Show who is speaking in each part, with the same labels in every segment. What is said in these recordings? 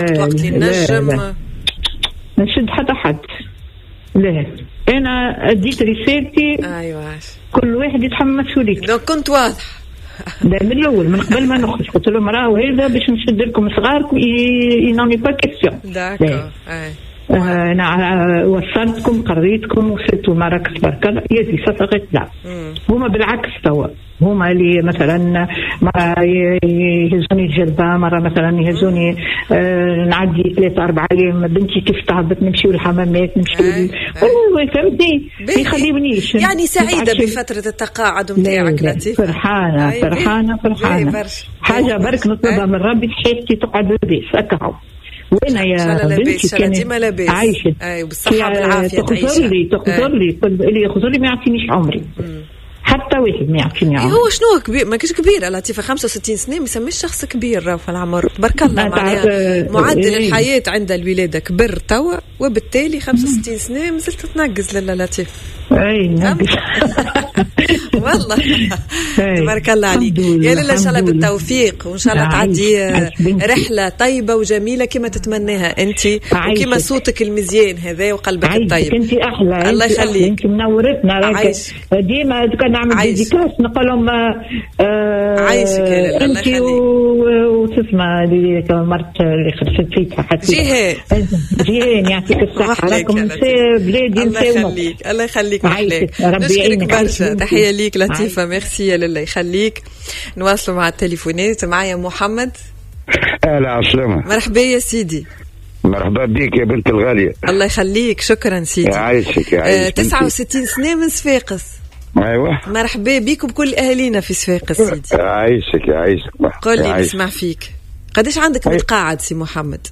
Speaker 1: وقت اللي نجم
Speaker 2: نشد حد. لا انا اديت رسالتي.
Speaker 1: ايوه
Speaker 2: كل واحد يتحمل مسؤوليته.
Speaker 1: دونك كنت واضح.
Speaker 2: لا من الاول، من قبل ما نخرج قلت لهم راهو هذا باش نشد لكم صغاركم ينوني با كيسيون.
Speaker 1: داكور.
Speaker 2: انا وصلتكم قريتكم وصلتوا مراكز تبارك الله يزي صفقت. لا هما بالعكس توا هما اللي مثلا مرة يهزوني الجلبة، مرة مثلا يهزوني نعدي 3-4 أيام بنتي كيف تعبت نمشيو الحمامات نمشيو فهمتني ما يخليونيش.
Speaker 1: يعني سعيدة بفترة التقاعد متاعك لطيفة.
Speaker 2: فرحانة حاجة برك نطلبها من ربي حياتي تقعد لاباس هكا. وانا يا بنتي كانت عايشة
Speaker 1: بالصحة بالعافية
Speaker 2: تخزر لي يخزر لي ما يعطينيش عمري حتى واحد ما يعطيني عمري.
Speaker 1: هو شنو كبير؟ ما كاش كبير لطيفة 65 سنة ما يسميش شخص كبير راهو في العمر تبارك الله. معناها معدل الحياة عند الولادة كبر توا وبالتالي 65 سنة مازلت تنقز لالا لطيف.
Speaker 2: اي نقز
Speaker 1: والله تبارك الله عليك يا لالا. ان شاء الله بالتوفيق وان شاء الله تعدي رحلة طيبة وجميلة كما تتمناها انت وكما صوتك المزيان هذا وقلبك الطيب.
Speaker 2: انت احلى
Speaker 1: الله يخليك.
Speaker 2: انت منورتنا ديما كان نعمل ديديكاس نقول لهم
Speaker 1: عايشك يا لالا. الله يخليك.
Speaker 2: وتسمع اللي مرت اللي خرجت فيها حتى جيهان يعطيك الصحة راكم بلادي.
Speaker 1: الله يخليك محليك. نشكرك برشا. تحية ليك لطيفة. ميرسي يا لالا يخليك. نواصلوا مع التليفونات. معايا محمد.
Speaker 3: اهلا عسلامة.
Speaker 1: مرحبا يا سيدي.
Speaker 3: مرحبا بك يا بنت الغالية.
Speaker 1: الله يخليك. شكرا سيدي.
Speaker 3: يعيشك
Speaker 1: 69 سنة من صفاقس.
Speaker 3: ايوه
Speaker 1: مرحبا بك وبكل اهالينا في صفاقس سيدي.
Speaker 3: يعيشك.
Speaker 1: قل لي نسمع فيك. قداش عندك متقاعد سي محمد؟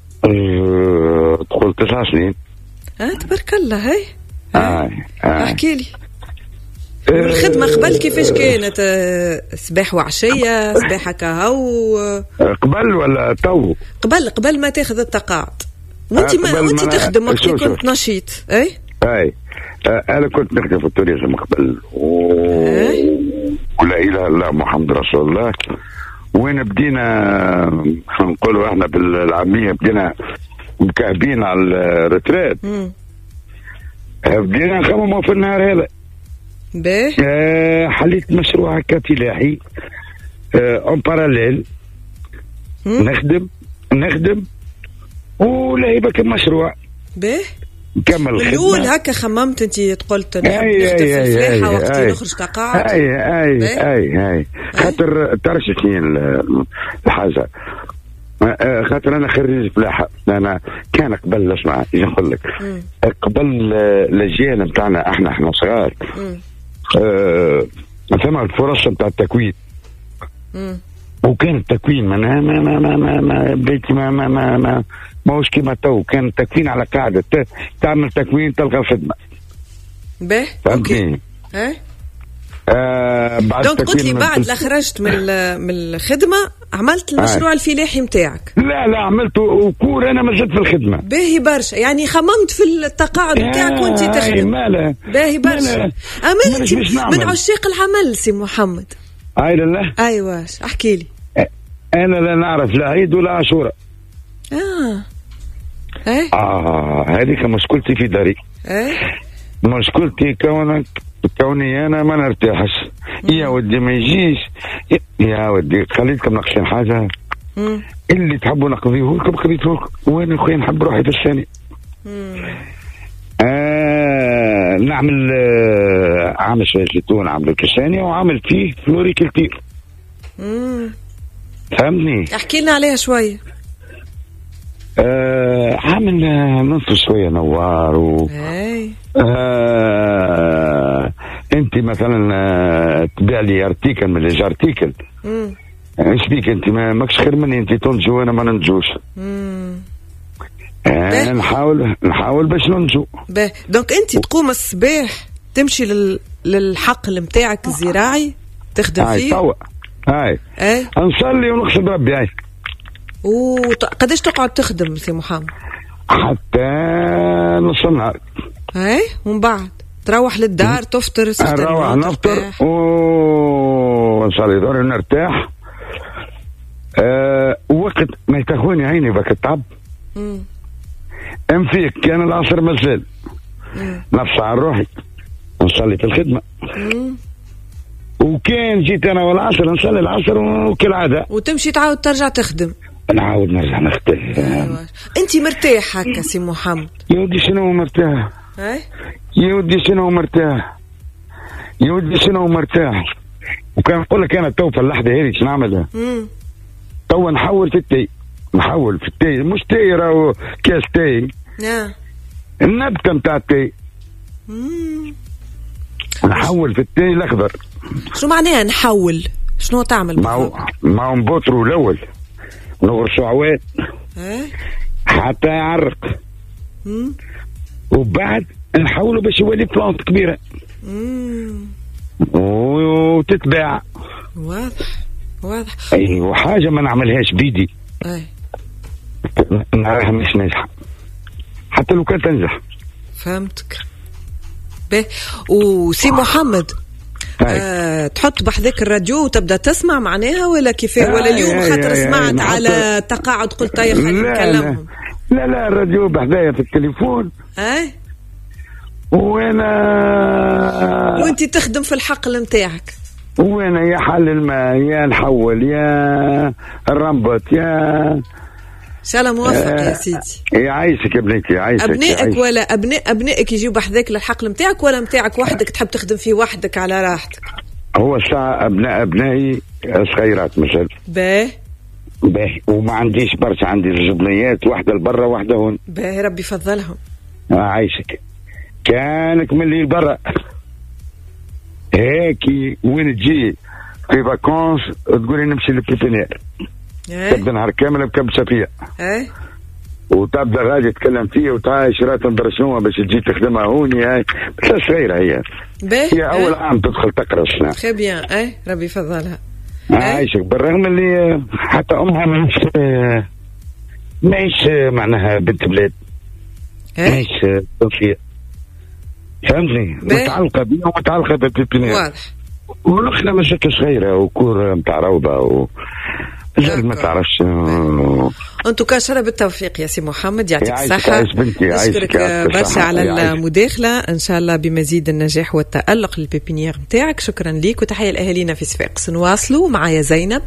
Speaker 3: دخلت 9 سنين.
Speaker 1: تبارك الله. هاي احكي لي الخدمة قبل كيفاش كانت؟ صباح وعشية صباح كهو
Speaker 3: قبل ولا تو؟
Speaker 1: قبل ما تاخذ التقاعد وانت تخدم وقت كنت نشيط. اي
Speaker 3: انا كنت نخدم في التوريزم قبل ولا اله الا الله محمد رسول الله. وين بدينا نقولوا احنا بالعامية بدينا مكعبين على الريتريت. بدينا نخمموا في النهار هذا. حليت مشروع كفلاحي اون باراليل نخدم ولهيبة كمشروع كمل الخدمة.
Speaker 1: الأول هكا خممت أنت قلت نخدم في الفلاحة وقت نخرج تقاعد.
Speaker 3: أي خاطر ترشتني الحاجة خاطر أنا خريج فلاحة. أنا كان قبل اسمع نقول لك قبل الأجيال نتاعنا احنا صغار ثم الفرص نتاع التكوين وكان التكوين ما بيتي ماهوش كيما تو. كان التكوين على قاعدة تعمل تكوين تلقى خدمة. فهمتني؟
Speaker 1: دونك قلت لي بعد لا خرجت من الخدمة عملت المشروع الفلاحي متاعك؟
Speaker 3: لا عملته وكور انا ما زلت في الخدمة.
Speaker 1: باهي برشا. يعني خممت في التقاعد متاعك وانت تخدم. باهي برشا. عملت من عشاق العمل سي محمد.
Speaker 3: لا
Speaker 1: ايوه احكي لي.
Speaker 3: انا لا نعرف لا عيد ولا عاشوراء. هذيك مشكلتي في داري. مشكلتي كوني انا ما نرتاحش. يا ودي ما يجيش يا ودي خليتكم ناقشين حاجه اللي تحبوا نقضيه لكم قضيته لكم وانا خويا نحب روحي في الثاني. نعمل عامل شويه زيتون عامل كشاني وعامل فيه فلوريكلتير. فهمني؟
Speaker 1: احكي لنا عليها شويه.
Speaker 3: عامل نص شويه نوار انت مثلا تبيع لي ارتيكل من لي ارتيكل. ايش بيك انت ماكش خير مني انت تنجو وانا ما ننجوش. نحاول باش ننجو.
Speaker 1: دونك انت تقوم الصباح تمشي للحقل متاعك الزراعي تخدم فيه.
Speaker 3: نصلي ونقصد ربي.
Speaker 1: قداش تقعد تخدم سي محمد؟
Speaker 3: حتى نص النهار.
Speaker 1: ومن بعد تروح للدار تفطر
Speaker 3: نروح نفطر ونصلي دوري نرتاح وقت ما تاخوني عيني بك التعب فيك كان العصر مازال نفس على روحي نصلي في الخدمة وكان جيت انا والعصر نصلي العصر وكالعادة
Speaker 1: وتمشي تعاود ترجع تخدم.
Speaker 3: نعاود نرجع نخدم.
Speaker 1: أيوة. انت مرتاح هكا سي محمد؟
Speaker 3: يا ودي شنو مرتاح؟ يا ودي شنو مرتاح؟ يا ودي شنو مرتاح؟ وكان نقول لك انا تو في اللحظه هذه شنو نعمل؟ تو نحول في التاي، نحول في التاي، مش تاي راهو كاس تاي. النبته نتاع التاي. نحول في التاي الاخضر.
Speaker 1: شو معناها نحول؟ شنو تعمل؟
Speaker 3: ما هو نبوطرو الاول نغرسو عواد حتى يعرق وبعد نحوله باش يولي بلانت كبيره وتتباع.
Speaker 1: واضح.
Speaker 3: اي وحاجه ما نعملهاش بيدي. نراها مش ناجحه حتى لو كانت تنجح.
Speaker 1: فهمتك. به وسي محمد تحط بحذاك الراديو وتبدا تسمع معناها ولا كيفاه؟ ولا اليوم خاطر سمعت على تقاعد قلت طيب خلينا نكلمهم؟
Speaker 3: لا الراديو بحذايا في التليفون.
Speaker 1: وانت تخدم في الحقل نتاعك.
Speaker 3: وانا يا حل الماء يا نحول يا الرمبط يا
Speaker 1: ان شاء الله موفق يا سيدي.
Speaker 3: يعيشك يا بنيتي يعيشك.
Speaker 1: ابنائك ولا ابنائك يجيو بحذاك للحقل نتاعك ولا نتاعك وحدك تحب تخدم فيه وحدك على راحتك؟
Speaker 3: هو الساعة ابنائي صغيرات مثلا.
Speaker 1: باهي
Speaker 3: وما عنديش برشا، عندي جبنيات واحدة لبرا واحدة هون.
Speaker 1: باهي ربي يفضلهم.
Speaker 3: عايشك كانك من اللي برا هيك وين تجي في فاكونس تقولي نمشي للبيبينير تبدا نهار كامل بكبسه فيها وتبدا غادي تتكلم فيها وتعايش رات ندري شنو باش تجي تخدمها هوني. هاي بس صغيره هي اول عام تدخل تقرا شنو
Speaker 1: تري بيان. ربي يفضلها.
Speaker 3: عايشك بالرغم اللي حتى امها ماهيش معناها بنت بلاد ماهيش توفيق فهمتني متعلقه بيها ومتعلقه بالبيبينير.
Speaker 1: واضح.
Speaker 3: ونحن مشاكل صغيره وكور نتاع روضه ما تعرفش.
Speaker 1: انتو كاشرة بالتوفيق يا سي محمد، يعطيك الصحة.
Speaker 3: نشكرك
Speaker 1: برشا على المداخلة، ان شاء الله بمزيد النجاح والتألق للبيبينيير نتاعك. شكرا ليك وتحية لأهالينا في صفاقس. نواصلوا معايا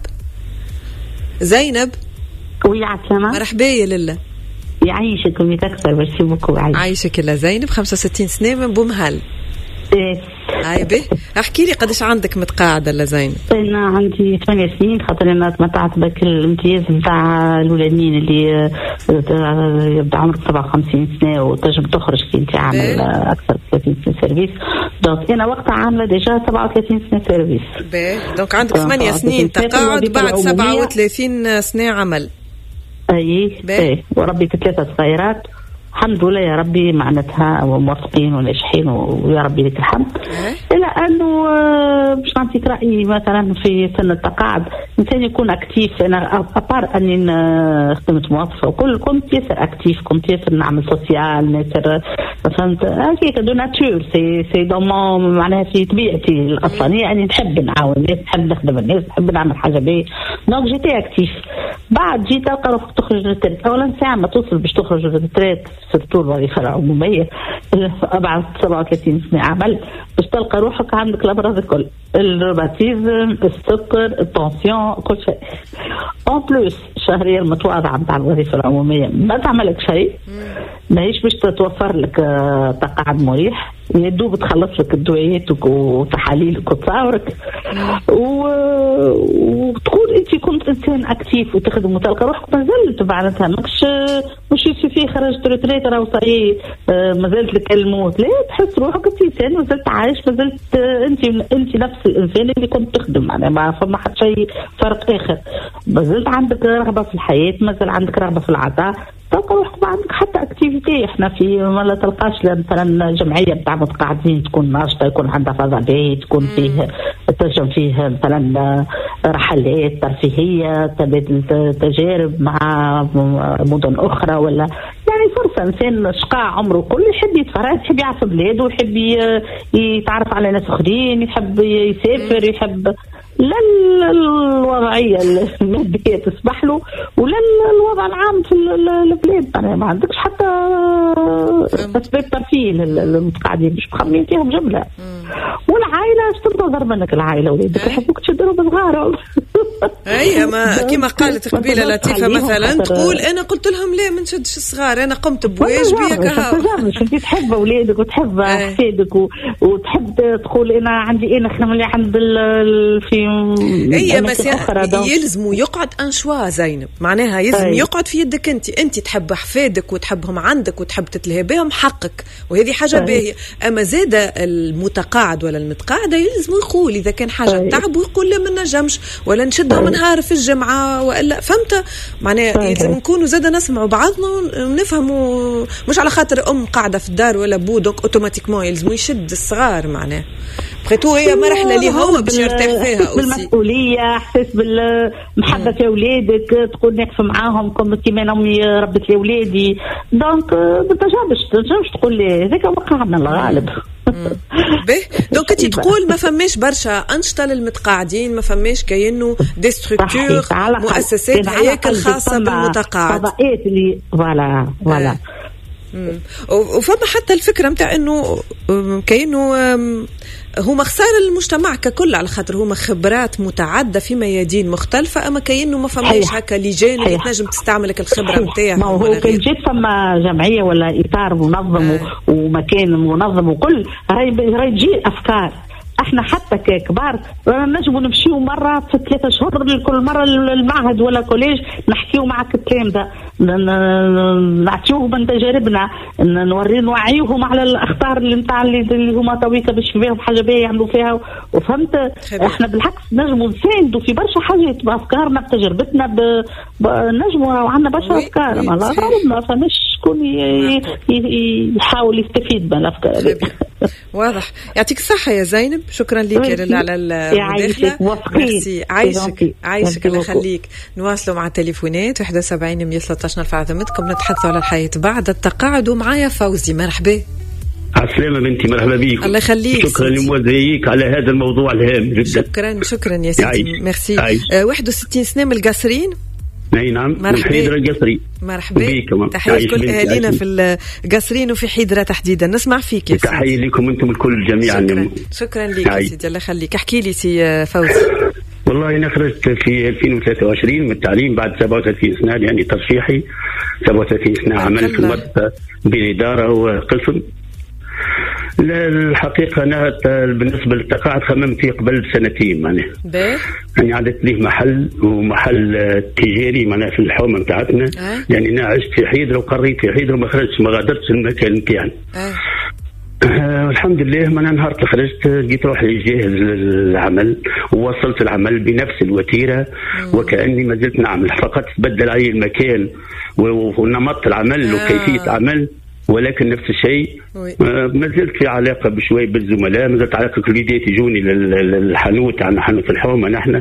Speaker 1: زينب.
Speaker 4: وي عسلامة.
Speaker 1: مرحبا يا لله.
Speaker 4: يعيشك ويتكثر برشي بوكو.
Speaker 1: عايشك يا زينب. 65 سنة من بومهل. هاي به احكي لي قداش عندك متقاعده لا زينب؟
Speaker 4: انا عندي 8 سنين خاطر انا تمتعت بك الامتياز نتاع الاولانيين اللي يبدا عمرك 57 سنه وتنجم تخرج كي انت عامل اكثر من 30 سنه سيرفيس. دونك انا وقتها عامله ديجا 37 سنه سيرفيس.
Speaker 1: دونك عندك 8 سنين تقاعد بعد 37 سنه عمل.
Speaker 4: اي وربي 3 صغيرات الحمد لله يا ربي معناتها موفقين وناجحين ويا ربي لك الحمد. إلا أنه باش نعطيك رأيي مثلا في سن التقاعد الإنسان يكون أكتيف. أنا أبار أني خدمت موظفة وكل كنت ياسر أكتيف، كنت ياسر نعمل سوسيال ياسر فهمت هكيك دو ناتور سي دومون معناها في طبيعتي الأصلانية أني نحب نعاون الناس، نحب نخدم الناس، نحب نعمل حاجة باهية. دونك جيتي أكتيف. بعد جيت تلقى روحك تخرج للتريت. أولا ساعة ما توصل باش تخرج للتريت سرتو الوظيفة العمومية بعد 37 سنة عمل باش تلقى روحك عندك الأمراض الكل، الروماتيزم، السكر، التنسيون، كل شيء. اون بلوس الشهرية المتواضعة نتاع الوظيفة العمومية ما تعملك شيء، ماهيش باش تتوفر لك تقاعد مريح، يدوب تخلص لك الدويات وتحاليلك وتصاورك وتقول انت كنت انسان اكتيف وتخدم وتلقى روحك مازلت معناتها مش فيه خرجت ريتريت راه صاي مازلت لك الموت. لا تحس روحك انسان مازلت عايش، مازلت انت نفس الانسان اللي كنت تخدم. معناها ما فما حتى شيء فرق اخر، مازلت عندك رغبه في الحياه، مازال عندك رغبه في العطاء، تلقى روحك ما عندك حتى اكتيفيتي. احنا في ما تلقاش مثلا جمعيه بتاع متقاعدين تكون ناشطه، يكون عندها فضاء بيت، تكون فيه تنجم فيه مثلا رحلات ترفيهيه، تبادل تجارب مع مدن اخرى، ولا يعني فرصه. انسان شقاع عمره كله يحب يتفرج، يحب يعرف بلاده، يحب يتعرف على ناس اخرين، يحب يسافر، يحب لا الوضعيه الماديه تسمح له ولا الوضع العام في البلاد. يعني ما عندكش حتى اسباب ترفيه للمتقاعدين مش مخمين فيهم جمله. والعائله اش تنتظر منك؟ العائله ولادك يحبوك تشدروا بصغارهم.
Speaker 1: اي ما كما قالت قبيله لطيفه مثلا تقول انا قلت لهم لا ما نشدش الصغار، انا قمت بواجبي هكا.
Speaker 4: انت تحب اولادك وتحب احفادك وتحب تقول انا عندي انا خدمه اللي عند في
Speaker 1: اي بس يلزموا يقعد انشوا زينب، معناها يلزم يقعد في يدك انت تحب احفادك وتحبهم عندك وتحب تتلهي بهم حقك، وهذه حاجه باهيه. اما زاد المتقاعد ولا المتقاعده يلزم يقول اذا كان حاجه تعب ويقول لا ما نجمش ولا نشدهم نهار في الجمعه والا فهمت. معناها يلزم نكونوا زاد نسمعوا بعضنا ونفهموا، مش على خاطر قاعده في الدار ولا بو دونك اوتوماتيكمون يلزم يشد الصغار. معناها بغيتو هي مرحله اللي هو باش يرتاح فيها
Speaker 4: بالمسؤوليه، احساس بالمحبه في اولادك، تقول نقف معاهم كيما امي ربت لي اولادي. دونك ما تنجمش تقول لي هذاك وقعنا الغالب.
Speaker 1: به دونك انت تقول ما فماش برشا انشطه للمتقاعدين، ما فماش كاينه دي ستركتور مؤسسات هياكل خاصه بالمتقاعد
Speaker 4: اللي فوالا
Speaker 1: وفما حتى الفكره نتاع انه كاينه هما خسارة المجتمع ككل على خاطر هما خبرات متعددة في ميادين مختلفة، أما كأنه ما فماش هكا لجان اللي تنجم تستعملك الخبرة نتاعها.
Speaker 4: ما هو كان جيت فما جمعية ولا إطار منظم ومكان منظم وكل راي تجي أفكار. احنا حتى ككبار نجموا نمشيو مرة في 3 أشهر كل مرة المعهد ولا كوليج نحكيو معك الكلام ده، نعطيوهم من تجاربنا، نوعيوهم على الأخطار اللي نتاع اللي هما تويكا باش فيهم حاجة باهية يعملوا فيها. وفهمت احنا بالعكس نجموا نساندوا في برشا حاجات بأفكارنا بتجربتنا نجموا وعندنا برشا أفكار. ما فماش شكون يحاول يستفيد من الأفكار.
Speaker 1: واضح. يعطيك الصحة يا زينب، شكرا لك على المداخلة. ميرسي. عايشك الله يخليك. نواصلوا مع التليفونات 71 113 نرفع ذمتكم، نتحدثوا على الحياة بعد التقاعد ومعايا فوزي. مرحبا.
Speaker 5: عسلامة بنتي، مرحبا بيك.
Speaker 1: الله يخليك.
Speaker 5: شكرا لموازيك على هذا الموضوع الهام جدا.
Speaker 1: شكرا يا سيدي. ميرسي. 61 سنة من القصرين.
Speaker 5: اي نعم. من حيدرة القصري.
Speaker 1: مرحبا بك. تحية كل اهالينا في القصرين وفي حيدرة تحديدا. نسمع فيك يا سيدي.
Speaker 5: تحية لكم انتم الكل جميعا.
Speaker 1: شكرا لك يا سيدي، الله يخليك. احكي لي سي فوزي.
Speaker 5: والله انا خرجت في 2023 من التعليم بعد 37 سنة، يعني ترشيحي 37 سنة عمل في المؤسسة بالإدارة وقسم. الحقيقة أنا بالنسبة للتقاعد خممت فيه قبل 2 سنين معناها. يعني عدت ليه محل تجاري معناها في الحومة متاعتنا. يعني أنا عشت في حيدرة وقريت في حيدرة وما خرجتش، ما غادرتش المكان متاعنا. الحمد لله من نهار خرجت لقيت روحي جاهز للعمل، ووصلت العمل بنفس الوتيرة وكأني ما زلت نعمل، فقط تبدل علي المكان ونمط العمل وكيفية العمل، ولكن نفس الشيء. ما زلت في علاقة بشوي بالزملاء، ما زلت علاقة وليداتي يجوني للحانوت عن حانوت الحومة نحن.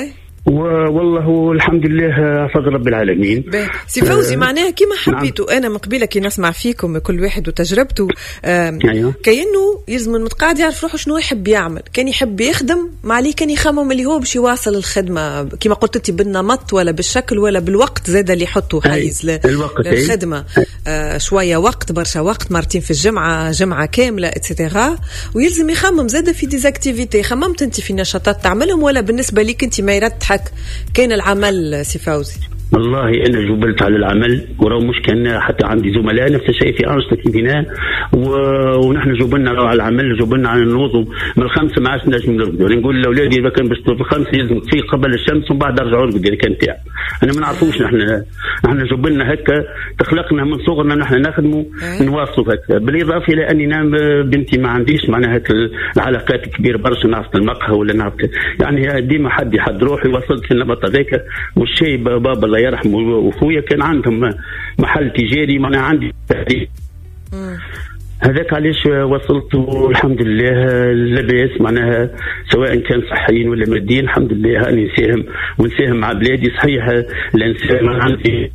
Speaker 5: والله الحمد لله فضل رب العالمين.
Speaker 1: سي فوزي معناها كيما حبيتوا. نعم. انا من قبيله كي نسمع فيكم كل واحد وتجربته. أيوه. كأنه يلزم المتقاعد يعرف روحه شنو يحب يعمل. كان يحب يخدم ما عليه كان يخمم اللي هو باش يواصل الخدمه كيما قلت انت بالنمط ولا بالشكل ولا بالوقت زاد اللي يحطوا حيز للخدمه. شويه وقت برشا وقت، مرتين في الجمعه، جمعه كامله اتسيتيرا. ويلزم يخمم زاد في ديزاكتيفيتي. خممت انت في نشاطات تعملهم ولا بالنسبه ليك انت ما يرتحك كان العمل سي فوزي؟
Speaker 5: والله انا جبلت على العمل، وراه مش كان حتى عندي زملاء نفس الشيء في انشطه كيفنا، ونحن جبلنا على العمل، جبلنا على النوض من 5 ما عادش نجم نرقدوا. نقول لاولادي اذا كان باش في 5 لازم تفيق قبل الشمس ومن بعد ارجعوا نرقدوا اللي كان تاع. انا ما نعرفوش نحن جبلنا هكا، تخلقنا من صغرنا نحن نخدموا نواصلوا هكا، بالاضافه الى اني نام بنتي ما عنديش معناها هكا العلاقات الكبيره برشا، نعرف المقهى ولا نعرف يعني ديما حد روحي. وصلت النمط هذاك، والشيء بابا الله يرحمه وخويا كان عندهم محل تجاري، ما انا عندي تحرير هذاك علاش وصلت والحمد لله لاباس معناها، سواء كان صحيين ولا ماديين الحمد لله. هاني نساهم مع بلادي صحيح. لا نساهم عندي.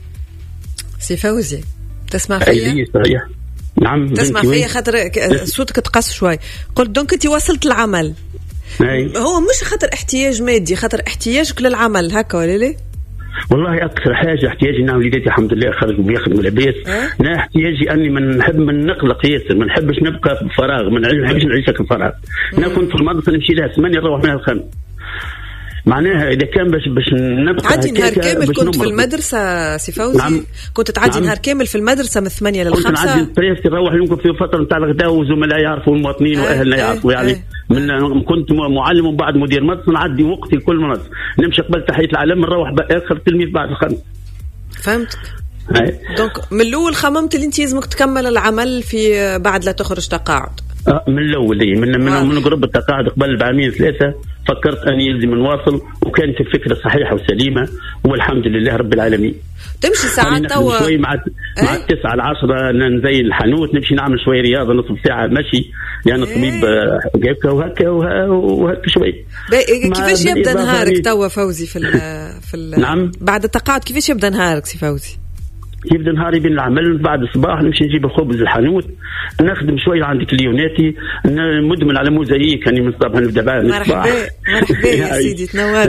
Speaker 1: سي فوزي تسمع فيا؟
Speaker 5: صحيح نعم
Speaker 1: تسمع فيا خاطر صوتك تقص شوي. قلت دونك انت وصلت العمل هو مش خاطر احتياج مادي، خاطر احتياجك للعمل هكا ولا لا؟
Speaker 5: والله اكثر حاجه احتياجي نعم وليداتي الحمد لله خرجوا بيخدموا لاباس. انا احتياجي اني نحب من نقلق ياسر، ما نحبش نبقى في فراغ، ما نحبش نعيش في فراغ. انا كنت في المدرسه نمشي لها 8 نروح منها 5. معناها اذا كان باش نبقى
Speaker 1: عادي نهار كامل كنت في المدرسه سي فوزي.
Speaker 5: نعم.
Speaker 1: كنت تعدي نهار كامل في المدرسه من 8 ل 5.
Speaker 5: كنت نعدي الطريق نروح يمكن في فتره نتاع الغداء وزملاء يعرفوا المواطنين واهلنا يعرفوا يعني من كنت معلم ومن بعد مدير مدرسه نعدي وقتي كل مدرسه نمشي قبل تحيه العلم نروح اخر تلميذ بعد ال5.
Speaker 1: فهمتك. دونك من الاول خممت اللي انت لازمك تكمل العمل في بعد لا تخرج تقاعد.
Speaker 5: من الاول من قرب التقاعد قبل بعامين 3 فكرت اني يلزم نواصل، وكانت الفكره صحيحه وسليمه والحمد لله رب العالمين.
Speaker 1: تمشي ساعات توا
Speaker 5: شوي مع 9 ل 10 نزين الحانوت نمشي نعمل شوي رياضه نصف ساعه مشي يعني الطبيب جايبك وهكا شوي.
Speaker 1: كيفاش يبدا نهارك توا فوزي في
Speaker 5: نعم
Speaker 1: بعد التقاعد كيفاش يبدا نهارك سي فوزي؟
Speaker 5: يبدا نهاري بين العمل بعد الصباح نمشي نجيب الخبز الحانوت نخدم شويه عندي كليوناتي مدمن على موزايك يعني من الصباح نبدا بعد
Speaker 1: مرحبا يا سيدي تنور.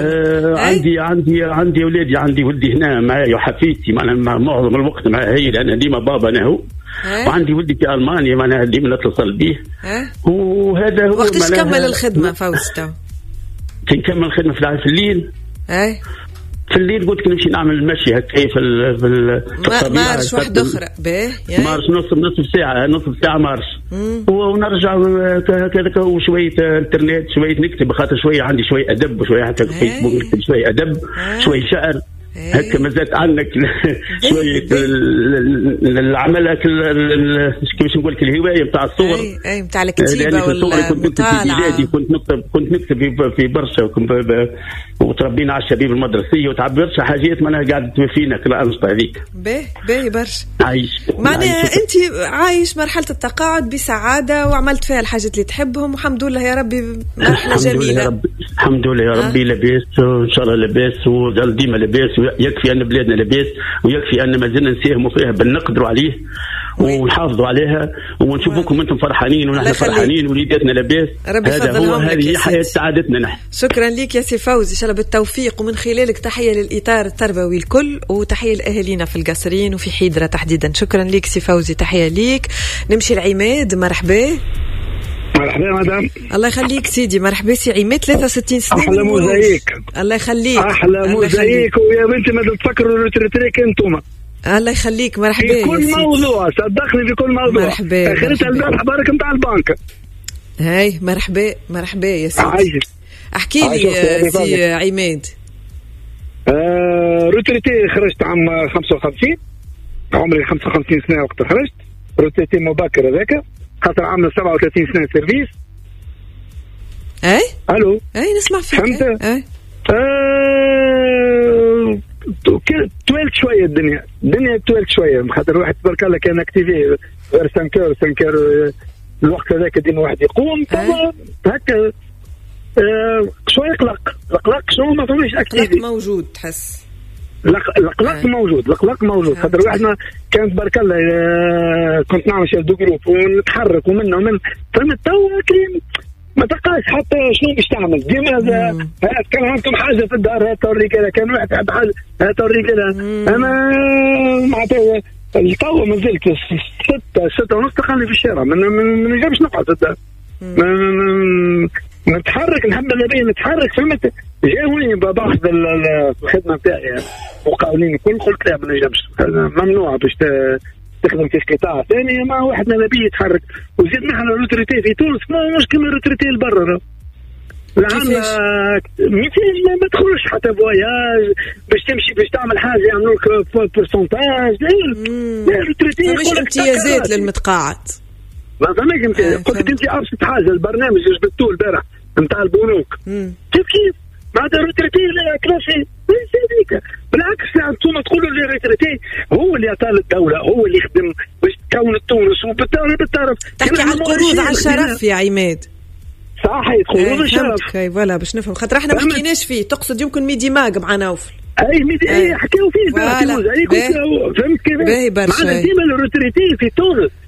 Speaker 5: عندي اولادي عندي ولدي هنا معايا وحفيدتي معناها معظم الوقت معايا هي لان ديما بابا انا هو وعندي ولدي في المانيا معناها ديما نتصل به وهذا هو.
Speaker 1: وقتاش تكمل الخدمه فوزي تو؟
Speaker 5: نكمل الخدمه في الليل. في الليل قلت نمشي نعمل المشي هكا في الطبيعه
Speaker 1: مارش واحده اخرى
Speaker 5: مارش نصف ساعه مارش ونرجع هكذا وشويه انترنت شويه نكتب خاطر شويه عندي شويه ادب وشويه حتى في فيسبوك نكتب شويه ادب شويه شعر هكا مازالت عنك شويه العمل كيفاش نقول لك الهوايه نتاع الصور
Speaker 1: نتاع الكتيبه والمطالعه.
Speaker 5: كنت نكتب في برشا وتربينا على الشباب المدرسيه وتعب برشا حاجات معناها قاعده فينا كل الانشطه هذيك
Speaker 1: باهي برشا
Speaker 5: عايش
Speaker 1: معناها انت عايش مرحله التقاعد بسعاده وعملت فيها الحاجات اللي تحبهم والحمد لله يا ربي مرحله جميله.
Speaker 5: الحمد لله يا ربي لاباس وان شاء الله لاباس وظل ديما لاباس يكفي ان بلادنا لاباس ويكفي ان ما زلنا نساهموا فيها بنقدروا عليه ونحافظوا عليها ونشوفوكم انتم فرحانين ونحن فرحانين وليداتنا لاباس. هذا هو هذه حياه سعادتنا نحن.
Speaker 1: شكرا لك يا سي فوزي ان شاء الله بالتوفيق ومن خلالك تحيه للاطار التربوي الكل وتحيه لاهالينا في القصرين وفي حيدره تحديدا. شكرا لك سي فوزي تحيه ليك. نمشي لعماد. مرحبا.
Speaker 6: مرحبا مدام.
Speaker 1: الله يخليك سيدي. مرحبا سي عماد 63 سنه.
Speaker 6: احلى موزايك.
Speaker 1: الله يخليك.
Speaker 6: احلى موزايك ويا بنتي ما تفكروا الروتريك انتم.
Speaker 1: الله يخليك. مرحبا
Speaker 6: في كل موضوع صدقني في كل موضوع.
Speaker 1: مرحبا.
Speaker 6: اخرتها البارح بارك نتاع البنك.
Speaker 1: هاي مرحبا يا سيدي. احكي لي سي عماد.
Speaker 6: روتريتي خرجت عام 55 عمري 55 سنه وقت خرجت روتريتي مبكر هذاك خاطر عامل 37 سنه سيرفيس. الو
Speaker 1: نسمع فيك.
Speaker 6: فهمت. توالت شويه الدنيا توالت شويه خاطر الواحد تبارك الله كان اكتيفي غير 5 الوقت هذاك ديما واحد يقوم هكا شويه القلق شنو ما فهمش اكتيفي
Speaker 1: موجود تحس
Speaker 6: القلق موجود خاطر واحد كان تبارك الله كنت نعمل شيف دو جروب ونتحرك ومن فهمت تو كريم ما تلقاش حتى شنو باش تعمل ديما كان عندكم حاجه في الدار توري كذا كان واحد يحب حاجه توري كذا انا معناتها التو ما زلت 6 ونص تخلي في الشارع ما نجمش نقعد في الدار نتحرك نحب نبي نتحرك فهمت جاوني باخذ الخدمه نتاعي مقاولين الكل قلت لا ما نجمش ممنوع باش تخدم في قطاع ثاني ما واحد نبي يتحرك وزيد نحن الروتريتي في تونس مش كما الروتريتي لبرا لعنا ما تدخلش حتى فواياج باش تمشي باش تعمل حاجه يعملوا لك بورسونتاج لا الروتريتي
Speaker 1: مش امتيازات للمتقاعد
Speaker 6: ما فهمك انت قلت انت ابسط حاجه البرنامج اللي جبتوه البارح نتاع البنوك كيف بعد الروتريتي لا كلاسي هذيك بالعكس انتم تقولوا لي الروتريتي هو اللي يعطى الدوله هو اللي يخدم باش تكون تونس وبالتعرف
Speaker 1: تحكي عن القروض على الشرف يا عماد
Speaker 6: صحيح قروض الشرف
Speaker 1: فوالا باش نفهم خاطر احنا ما حكيناش فيه تقصد يمكن ميدي ماغ مع نوفل
Speaker 6: اي حكيوا فيه فهمت كيف
Speaker 1: باهي برشا
Speaker 6: معنا ديما الروتريتي في تونس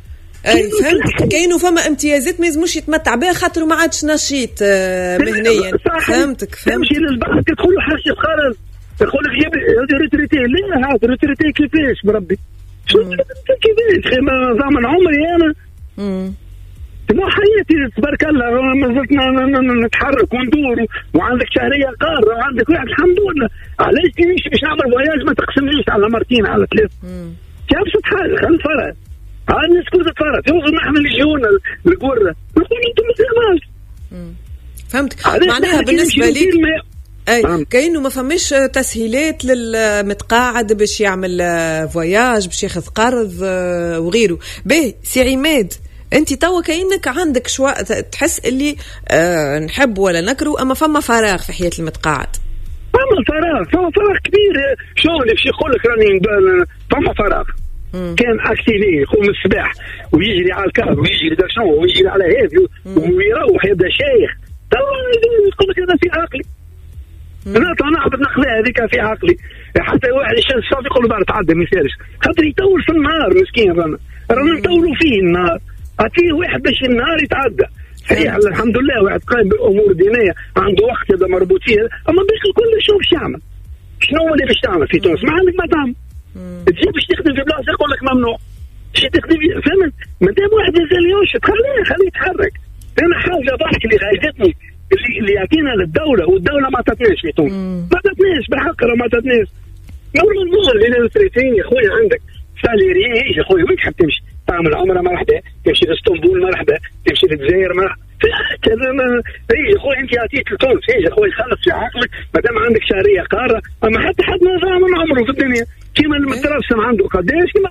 Speaker 1: فهمت. كاينه فما امتيازات ما يلزموش يتمتع بها خاطر ما عادش نشيط مهنيا. فهمتك.
Speaker 6: تمشي للبحر تدخلوا حاجه خالص تقول لك جيب ريتريتي لا هذا ريتريتي كيفاش بربي كيفاش ما زعما عمري انا ما حياتي تبارك الله ما زلت نتحرك وندور وعندك شهريه قاره وعندك واحد الحمد لله. علاش تمشي باش نعمل فواياج ما تقسمليش على مرتين على ثلاث كيفاش تحال خلي نتفرج عاد الناس كلها تتفرج يوصل نحن اللي يجونا القره نقول انتم ما تفهموش.
Speaker 1: فهمتك. معناها بالنسبه لي كأنه ما فماش تسهيلات للمتقاعد باش يعمل فواياج باش ياخذ قرض وغيره. باهي سي عماد انت توا كأنك عندك شوية تحس اللي نحب ولا نكره اما فما فراغ في حياة المتقاعد.
Speaker 6: فما فراغ كبير. شو اللي باش يقول لك راني فما فراغ كان اكتيفي يقوم الصباح ويجري على الكهرباء ويجري داكشون ويجري على هذه ويروح يبدا شيخ توا يقول لك هذا في عقلي. انا نهبط نخليها هذيك في عقلي. حتى واحد الشمس صافي يقول له تعدى ما يسالش خاطر يطول في النهار مسكين. رانا نطولوا فيه النهار عطيه واحد باش النهار يتعدى. صحيح الحمد لله واحد قايم بالامور دينيه عنده وقت هذا مربوط فيه اما باش الكل شنو باش يعمل شنو اللي باش تعمل في تونس ما عندك ما تعمل تجي باش تخدم في بلاصه يقول لك ممنوع باش تخدم فهمت ما دام واحد مازال ينشط خليه يتحرك. انا حاجه ضحك اللي غايتني اللي يعطينا للدوله والدوله ما تعطيناش في تونس ما تعطيناش بالحق ما تعطيناش. نورمال اللي نسريتين يا خويا عندك ساليري يا خويا وين تحب تمشي تعمل عمره مرحبا تمشي لاسطنبول مرحبا تمشي للجزائر مرحبا يا خويا انت عطيت لتونس يا خويا خلص في عقلك ما دام عندك شهريه قاره اما حتى حد ما فاهم من عمره في الدنيا كيما المترسم عنده قداش كيما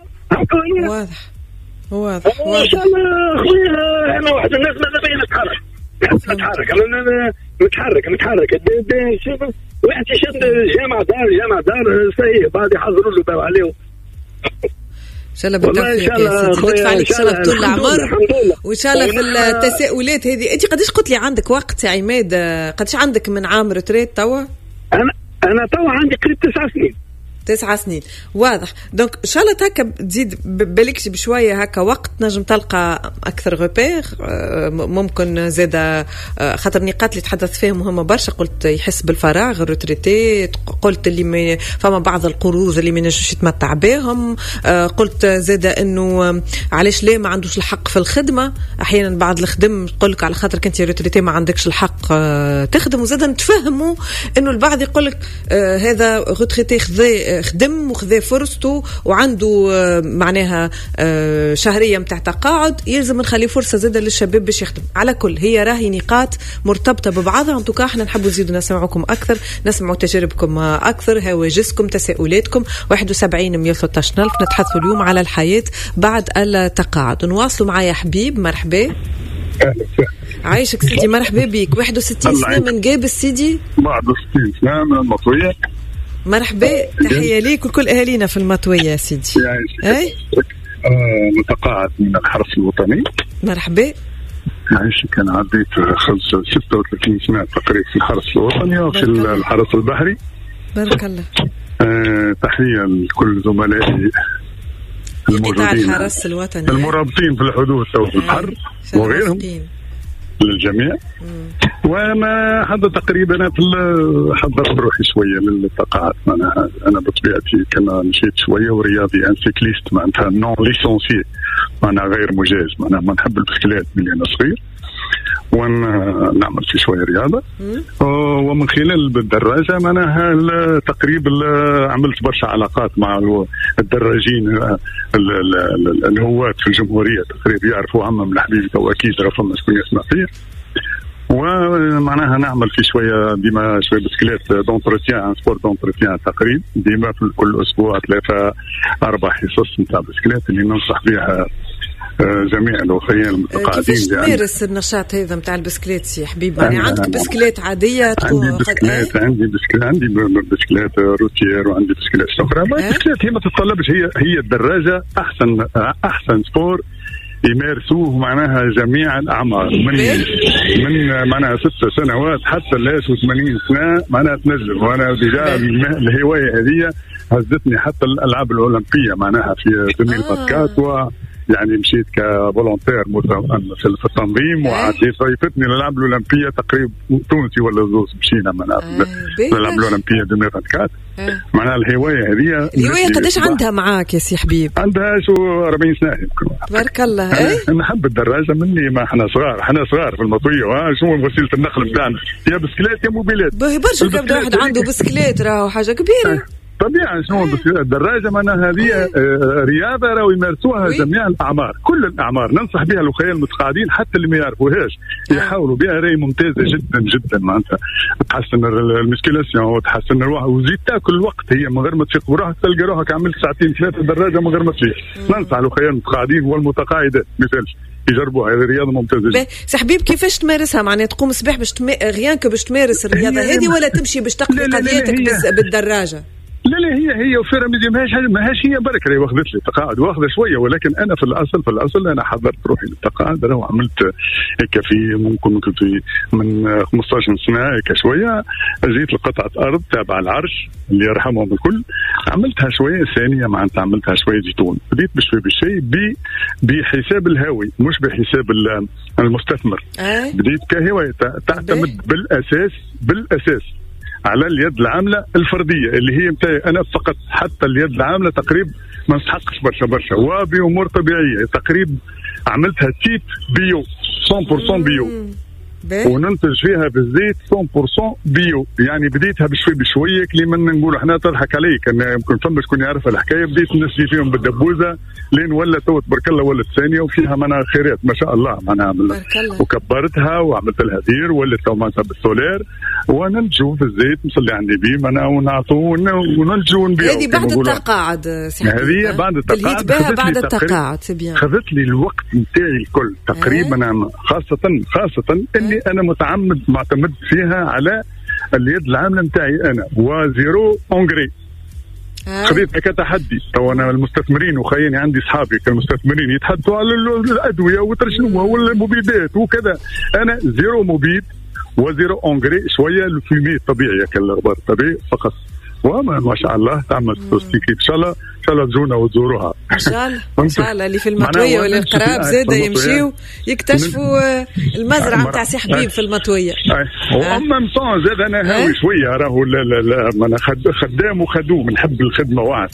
Speaker 1: واضح
Speaker 6: ان شاء الله خويا انا واحد الناس ماذا بين متحرك واحد يشد جامعه دار سيء بعد يحضروا له باب عليه
Speaker 1: ان شاء الله بالتوفيق يا سيدي. تدفع عليك ان شاء الله طول العمر وان شاء الله في التساؤلات هذه. انت قديش قلت لي عندك وقت يا عماد؟ قديش عندك من عام ريتريت توا؟
Speaker 6: انا توا عندي قريب
Speaker 1: 9 سنين. واضح. دونك ان شاء الله هكا تزيد بالكش بشويه هكا وقت نجم تلقى اكثر غوبير ممكن زاده خاطر النقاط اللي تحدث فيها مهمه برشا. قلت يحس بالفراغ الروتريتي قلت اللي فما بعض القروض اللي ما ينجمش يتمتع بهم قلت زاده انه علاش لا ما عندوش الحق في الخدمه. احيانا بعض الخدم يقول لك على خاطر كنت روتريتي ما عندكش الحق تخدم. وزاده نتفهموا انه البعض يقول لك هذا روتريتي خدم وخذ فرصته وعنده معناها شهرية متاع تقاعد يلزم نخلي فرصة زادة للشباب باش يخدم. على كل هي راهي نقاط مرتبطة ببعضها. انتوكا احنا نحبوا نزيدوا نسمعكم أكثر نسمعوا تجاربكم أكثر هواجسكم تساؤلاتكم 71 113 ألف. نتحدثوا اليوم على الحياة بعد التقاعد. نواصلوا معايا حبيب مرحبا. عايشك سيدي مرحبا بيك. 61 سنة من جاب السيدي
Speaker 7: 61 سنة من المطوية.
Speaker 1: مرحبا تحية ليك وكل أهالينا في المطوية يا سيدي.
Speaker 7: أي متقاعد من الحرس الوطني.
Speaker 1: مرحبا
Speaker 7: عايشك. أنا عديت 36 سنة تقريبا في الحرس الوطني وفي الحرس البحري.
Speaker 1: بارك الله.
Speaker 7: تحية لكل زملائي
Speaker 1: الموجودين الحرس الوطني
Speaker 7: المرابطين في الحدود في البحر وغيرهم للجميع. وانا هذا تقريبا انا حضرت روحي شويه للتقاعد. انا بطبيعتي كما مشيت شويه ورياضي ان سيكليست معناتها نون ليسونسي انا غير مجاز. انا ما نحب البسكليت من انا صغير ونعمل في شويه رياضه ومن خلال الدراجه معناها تقريبا عملت برشا علاقات مع الدراجين الهواة في الجمهوريه تقريبا يعرفوا عمم الحبيب تو اكيد رفضنا شكون يسمع فيه. ومعناها نعمل في شويه ديما شويه بسكليت دونتروتيان سبور دونتروتيان تقريبا ديما في كل اسبوع 3-4 حصص نتاع بسكليت اللي ننصح بها جميع الاخوين المتقاعدين.
Speaker 1: كيفاش تمارس النشاط هذا نتاع البسكليت يا حبيبي؟ يعني عندك بسكليت عاديه تكون
Speaker 7: عندي بسكليت روتير وعندي بسكليت اخرى. البسكليت هي ما تتطلبش هي الدراجه احسن سبور يمارسوه معناها جميع الأعمار من معناها 6 سنوات حتى ل 80 سنة معناها تنجم. وأنا ديجا الهواية هذه هزتني حتى الألعاب الأولمبية معناها في 2024 يعني مشيت كفولونتير في التنظيم وعطيت صيفتني للعب الأولمبية تقريبا تونسي ولا زوز مشينا نلعب الأولمبية 2024. معناها الهواية هذه
Speaker 1: قداش عندها معاك يا سي حبيب؟
Speaker 7: عندها 40 سنة يمكن.
Speaker 1: تبارك الله.
Speaker 7: نحب الدراجة مني ما احنا صغار في المطوية. شو وسيلة النقل بتاعنا؟ يا بسكليت يا موبيلات.
Speaker 1: برشا كبدا واحد عنده بسكليت راهو حاجة كبيرة.
Speaker 7: طبيعي شنو الدراجة معناها هذه رياضة راهو يمارسوها جميع الأعمار، كل الأعمار. ننصح بها الأخوة المتقاعدين حتى اللي ما يعرفوهاش يحاولوا بها، راهي ممتازة جدا جدا معناتها تحسن المسكيلاسيون وتحسن الروح وزيد تاكل الوقت. هي من غير ما تفيق بروحك تلقى روحك عملت 2-3 دراجة من غير ما تفيق. ننصح الأخوة المتقاعدين والمتقاعدات مثالش يجربوا هذه الرياضة ممتازة جدا.
Speaker 1: سي حبيب كيفاش تمارسها؟ معناها تقوم الصباح باش تمارس الرياضة هذه ولا تمشي باش تقضي قضيتك بالدراجة؟
Speaker 7: لا هي وفيرا ماهاش هي برك راهي واخذت لي تقاعد واخذه شويه، ولكن انا في الاصل انا حضرت روحي للتقاعد راهو عملت هيك في ممكن كنت من 15 سنه هيك شويه جيت لقطعه ارض تابعه العرش اللي يرحمهم الكل، عملتها شويه ثانيه معناتها عملتها شويه زيتون، بديت بشوي بشيء بحساب الهاوي مش بحساب المستثمر. بديت كهوايه تعتمد بالاساس على اليد العاملة الفردية اللي هي متاعي أنا فقط. حتى اليد العاملة تقريبا ما نسحقش برشا وبأمور طبيعية تقريبا عملتها تيب بيو 100% بيو وننتج فيها بالزيت 100% بيو. يعني بديتها بشوية كلمة نقول احنا تضحك عليك أن يمكن فما شكون يعرف الحكاية. بديت نسجي فيهم بالدبوزة لين ولا توت برك الله ولت ثانية وفيها منها خيرات ما شاء الله معناها وكبرتها وعملت لها دير ولت توماسها بالسولير وننتجوا في الزيت نصلي عندي بيه معناها ونعطوه وننتجوا ونبيعوا.
Speaker 1: هذه بعد التقاعد
Speaker 7: هذه بعد التقاعد
Speaker 1: بعد التقاعد سبيان
Speaker 7: خذت لي الوقت نتاعي الكل تقريبا خاصة اني انا معتمد فيها على اليد العامله نتاعي انا وزيرو اونغري. خذيتها كتحدي. تو انا المستثمرين وخياني عندي اصحابي كالمستثمرين يتحدثوا على الادويه وترشنوها والمبيدات وكذا، انا زيرو مبيد وزيرو اونغري شويه الفيمي الطبيعي كالغبار الطبيعي فقط. وما ما شاء الله تعمل ان شاء الله تجونا وتزوروها
Speaker 1: ان شاء الله اللي في المطويه ولا القراب زاده يمشيو يكتشفوا المزرعه نتاع سي حبيب في المطويه.
Speaker 7: وأما مطون زاد انا هاوي شويه راهو لا انا خدام وخدوم نحب الخدمه واحد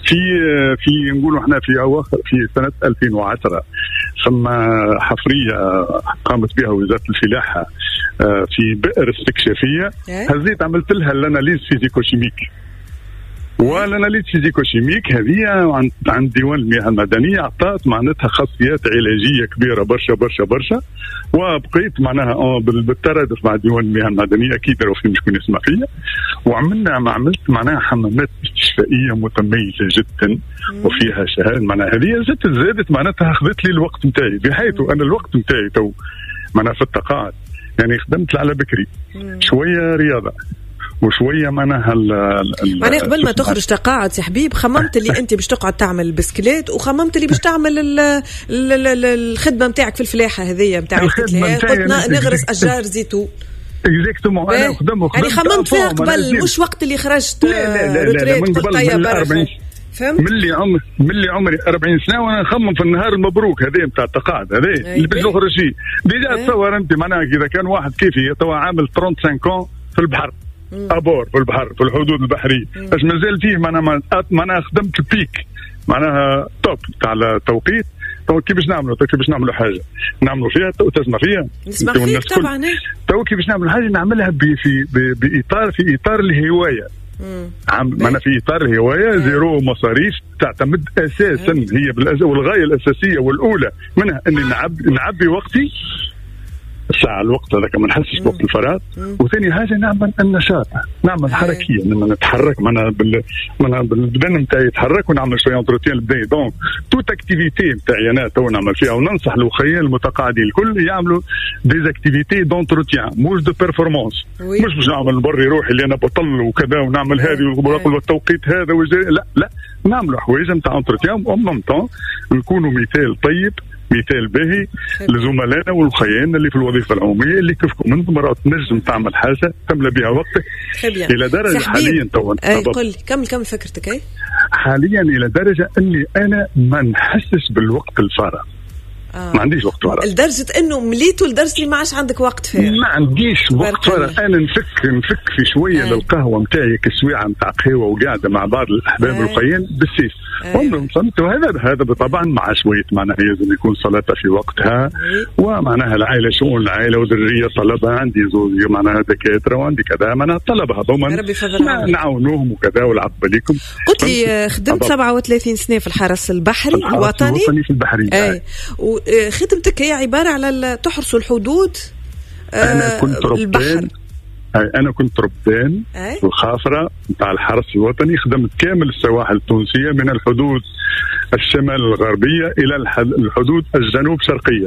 Speaker 7: في نقولوا احنا في سنه 2010 ثم حفريه قامت بها وزاره الفلاحه في بئر استكشافيه. هزيت عملت لها الاناليز فيزيكوشيميك والاناليز فيزيكوشيميك هذه عند ديوان المياه المدنيه اعطت معناتها خاصيات علاجيه كبيره برشا وبقيت معناها بالترادف مع ديوان المياه المدنيه اكيد لو في شكون يسمع فيا عملت معناها حمامات استشفائيه متميزه جدا وفيها شهاده معناها هذه زادت معناتها اخذت لي الوقت نتاعي بحيث انا الوقت نتاعي تو معناها في التقاعد يعني خدمت على بكري شويه رياضه وشويه معناها
Speaker 1: معناها قبل ما تخرج تقاعد سي حبيب خممت اللي انت باش تقعد تعمل البسكليت وخممت اللي باش تعمل الخدمه نتاعك في الفلاحه هذه نتاع قلت نغرس اشجار زيتون.
Speaker 7: اكزاكتومون انا
Speaker 1: يعني خممت فيها قبل مش وقت اللي خرجت روتريت قلت يا برا فهمت؟
Speaker 7: ملي عمري 40 سنه وانا نخمم في النهار المبروك هذا نتاع التقاعد هذا اللي باش نخرج فيه. ديجا تصور انت معناها اذا كان واحد كيفي توا عامل 35 في البحر ابور في البحر في الحدود البحريه باش مازال فيه معناها خدمت البيك معناها توب تاع التوقيت. تو كيفاش نعملوا حاجه نعملوا فيها تسمع فيها
Speaker 1: نسمع فيك طبعا.
Speaker 7: تو كيفاش نعملوا حاجه نعملها في اطار الهوايه معنا في اطار الهوايه زيرو مصاريف تعتمد اساسا هي والغايه الاساسيه والاولى منها اني نعبي وقتي ساعة الوقت هذاك ما نحسش بوقت الفراغ. وثاني حاجة نعمل النشاط نعمل حركية لما نتحرك معنا بالبدن نتاعي يتحرك ونعمل شوية انتروتيان البداية دونك توت اكتيفيتي نتاعي أنا تو نعمل فيها وننصح الأخوين المتقاعدين الكل يعملوا ديز اكتيفيتي دونتروتيان موش دو بيرفورمانس مش باش نعمل نبري روحي اللي أنا بطل وكذا ونعمل هذه والتوقيت هذا لا نعملوا حوايج نتاع انتروتيان وأم طون نكونوا مثال طيب مثال باهي لزملائنا والخيان اللي في الوظيفه العموميه اللي كيفكم انتم مرات نجم تعمل حاجه تملى بها وقتك الى درجه حاليا تو
Speaker 1: قل لي كمل فكرتك.
Speaker 7: حاليا الى درجه اني انا ما نحسش بالوقت الفارغ. ما عنديش وقت فراغ
Speaker 1: لدرجة انه مليتوا لدرجة ما عادش عندك وقت فيه.
Speaker 7: ما عنديش وقت فراغ. انا نفك في شوية للقهوة متاعي كسويعة متاع قهوة وقاعدة مع بعض الاحباب الرقيين بالسيف. وهذا بالطبع مع شوية معناها لازم يكون صلاتها في وقتها ومعناها العائلة شؤون العائلة ودرية طلبها. عندي زوج معناها دكاترة وعندي كذا معناها طلبها ضمن نعاونوهم وكذا والعقبة ليكم.
Speaker 1: قلت لي خدمت 37 سنة في الحرس البحري الوطني
Speaker 7: في البحرين.
Speaker 1: خدمتك هي عبارة على تحرسوا الحدود.
Speaker 7: أنا كنت ربان. أنا كنت ربان في الخافرة نتاع الحرس الوطني. خدمت كامل السواحل التونسية من الحدود الشمال الغربية إلى الحدود الجنوب شرقية.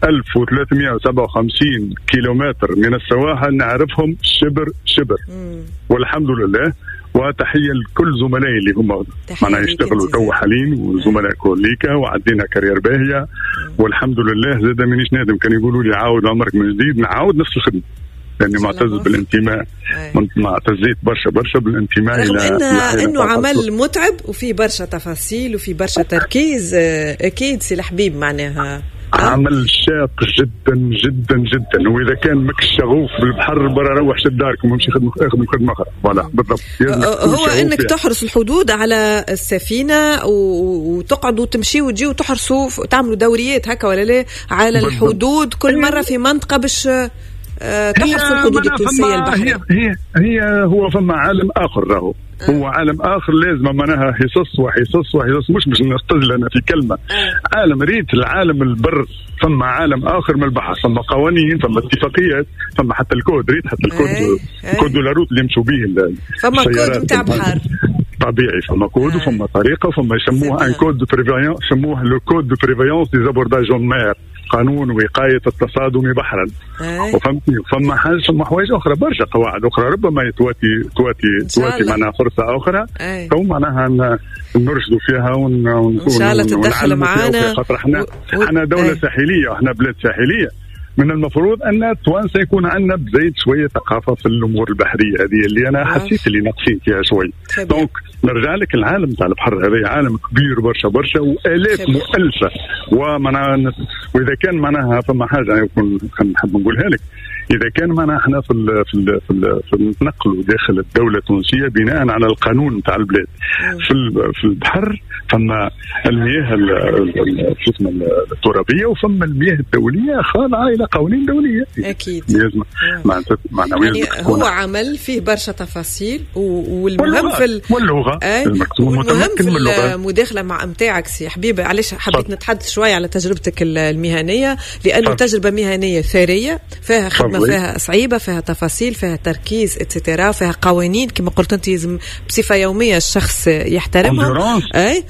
Speaker 7: 1357 كيلومتر من السواحل نعرفهم شبر والحمد لله. وتحية لكل زملائي اللي هم معنا يشتغلوا تو حالين وزملاء كوليكا وعدينا كارير باهية والحمد لله. زاد مانيش نادم. كان يقولوا لي عاود عمرك من جديد نعاود نفس الخدمة لأني معتز بالانتماء. ما اعتزيت برشا بالانتماء
Speaker 1: إنه عمل متعب وفي برشا تفاصيل وفي برشا تركيز. أكيد سي الحبيب معناها
Speaker 7: عمل شاق جدا جدا جدا. واذا كان ماكش شغوف بالبحر برا روح شد داركم وامشي خدم خدمه اخرى. فوالا بالضبط.
Speaker 1: هو انك تحرس الحدود على السفينه وتقعدوا تمشي وتجي وتحرسوا تعملوا دوريات هكا ولا لا على الحدود كل مره في منطقه باش تحرسوا الحدود التونسيه البحريه.
Speaker 7: هي هو فما عالم اخر راهو. هو عالم آخر لازم معناها حصص مش نستجل أنا في كلمة. عالم ريت العالم البر ثم عالم آخر من البحر. ثم قوانين ثم اتفاقيات ثم حتى الكود ريت حتى الكود دولاروت اللي يمشوا به
Speaker 1: فما كود متاع بحر
Speaker 7: طبيعي. فما كود وفما طريقة فما يسموها ان كود دو بريفيونس يسموه لو كود دو بريفيونس دي زابورداج اون مير. قانون وقاية التصادم بحرا. وفهمتني. فما حوايج أخرى برشا قواعد أخرى ربما تواتي معناها فرصة أخرى أو معناها نرشدوا فيها
Speaker 1: إن شاء الله تتدخل معنا.
Speaker 7: خاطر احنا دولة ساحلية احنا بلاد ساحلية. من المفروض أن توانسة يكون عندنا بزيد شوية ثقافة في الأمور البحرية هذه اللي أنا حسيت اللي ناقصين فيها شوي. دونك نرجع لك العالم تاع البحر هذا عالم كبير برشا وآلاف مؤلفة. وإذا كان معناها فما حاجة نحب نقولها لك. إذا كان معنا احنا في النقل داخل الدولة التونسية بناء على القانون تاع البلاد في البحر فما المياه الترابية وفما المياه الدولية خاضعة إلى قوانين دولية.
Speaker 1: أكيد.
Speaker 7: لازم
Speaker 1: يعني هو عمل فيه برشا تفاصيل والمهم في
Speaker 7: واللغة
Speaker 1: والمهم في المداخلة مع متاعك سي حبيبي. علاش حبيت نتحدث شوية على تجربتك المهنية لأنه تجربة مهنية ثرية فيها خدمة فيها صعيبة فيها تفاصيل فيها تركيز اتسترا فيها قوانين كما قلت انت لازم بصفة يومية الشخص يحترمها.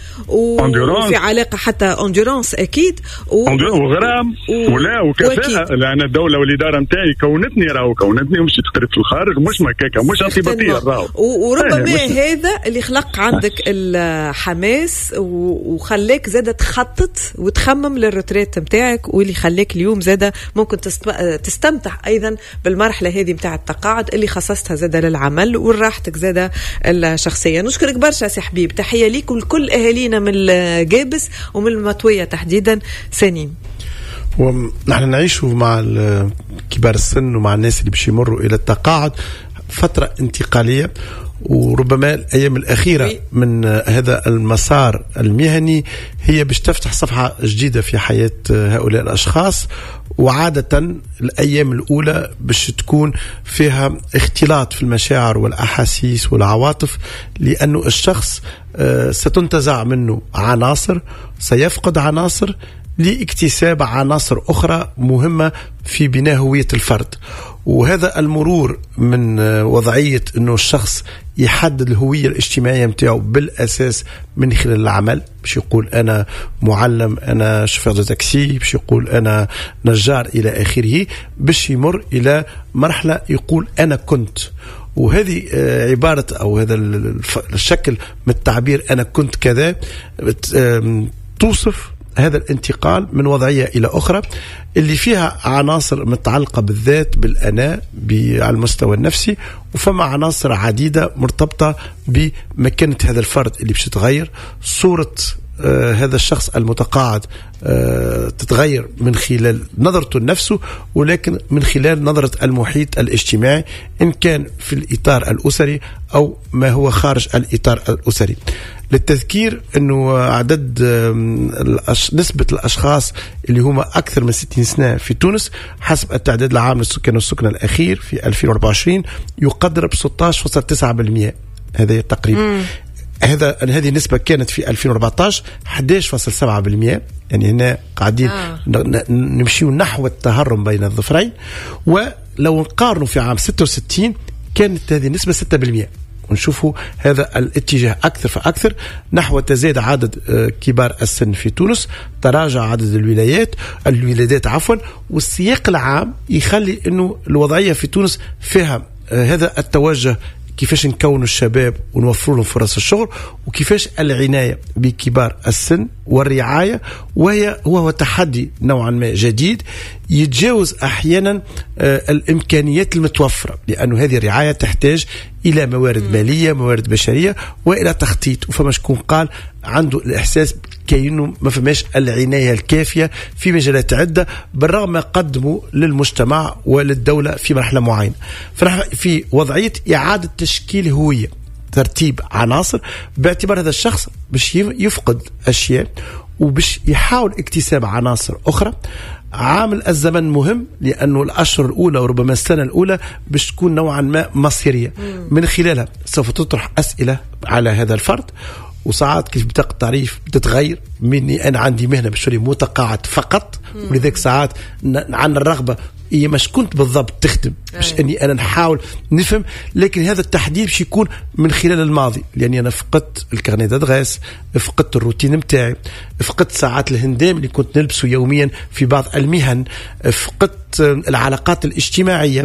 Speaker 1: وفي علاقة حتى اندورانس اكيد
Speaker 7: وغرام ولا وكفاءة. لأن الدولة والإدارة متاعي كونتني ومشيت قريت في الخارج مش مكاكا مش انطباطية
Speaker 1: وربما هذا اللي خلق عندك الحماس وخلاك زادة تخطط وتخمم للرتريت متاعك واللي خلاك اليوم زادة ممكن تستمتع أيضا بالمرحلة هذه متاع التقاعد اللي خصصتها زادة للعمل وراحتك زادة الشخصية. نشكرك برشا سي حبيب. تحية ليك ولكل أهالينا من الجابس ومن المطوية تحديدا. سنين
Speaker 8: ونحن نعيش مع كبار السن ومع الناس اللي باش يمروا إلى التقاعد فترة انتقالية وربما الأيام الأخيرة من هذا المسار المهني هي باش تفتح صفحة جديدة في حياة هؤلاء الأشخاص. وعادة الأيام الأولى باش تكون فيها اختلاط في المشاعر والأحاسيس والعواطف لأنه الشخص ستنتزع منه عناصر سيفقد عناصر لاكتساب عناصر أخرى مهمة في بناء هوية الفرد. وهذا المرور من وضعية أنه الشخص يحدد الهوية الاجتماعية متاعه بالأساس من خلال العمل باش يقول أنا معلم أنا شوفير دو تاكسي باش يقول أنا نجار إلى آخره باش يمر إلى مرحلة يقول أنا كنت. وهذه عبارة أو هذا الشكل من التعبير أنا كنت كذا توصف هذا الانتقال من وضعية إلى أخرى اللي فيها عناصر متعلقة بالذات بالأناء على المستوى النفسي، وفما عناصر عديدة مرتبطة بمكانة هذا الفرد اللي باش تتغير. صورة هذا الشخص المتقاعد تتغير من خلال نظرته لنفسه، ولكن من خلال نظرة المحيط الاجتماعي إن كان في الإطار الأسري أو ما هو خارج الإطار الأسري. للتذكير أنه عدد نسبة الأشخاص اللي هم أكثر من 60 سنة في تونس حسب التعداد العام للسكان والسكن الأخير في 2024 يقدر ب 16.9%. هذا تقريبا هذه النسبة كانت في 2014 11.7%. يعني هنا قاعدين نمشيو نحو التهرم بين الظفرين. ولو نقارنوا في عام 66 كانت هذه النسبة 6%. ونشوفوا هذا الاتجاه أكثر فأكثر نحو تزايد عدد كبار السن في تونس، تراجع عدد الولادات عفوا. والسياق العام يخلي أنه الوضعية في تونس فيها هذا التوجه، كيفاش نكونوا الشباب ونوفر لهم فرص الشغل، وكيفاش العناية بكبار السن والرعاية، وهو تحدي نوعا ما جديد يتجاوز أحيانا الإمكانيات المتوفرة، لأنه هذه الرعاية تحتاج إلى موارد مالية، موارد بشرية، وإلى تخطيط. وفما شكون قال عنده الإحساس كأنه ما فماش العناية الكافية في مجالات عدة، بالرغم ما قدموا للمجتمع وللدولة في مرحلة معينة. فنحن في وضعية إعادة تشكيل هوية، ترتيب عناصر باعتبار هذا الشخص باش يفقد أشياء وباش يحاول اكتساب عناصر أخرى. عامل الزمن مهم، لأنه الأشهر الأولى وربما السنة الأولى باش تكون نوعا ما مصيرية، من خلالها سوف تطرح أسئلة على هذا الفرد. وساعات كيف بتاق التعريف بتتغير مني أنا عندي مهنة بشوري متقاعد فقط، ولذلك ساعات عن الرغبة إيه مش كنت بالضبط تخدم، مش أني أنا نحاول نفهم. لكن هذا التحديد باش يكون من خلال الماضي، لأني أنا فقدت الكارنيه دغاس، فقدت الروتين متاعي، فقدت ساعات الهندام اللي كنت نلبسه يوميا في بعض المهن، فقدت العلاقات الاجتماعية،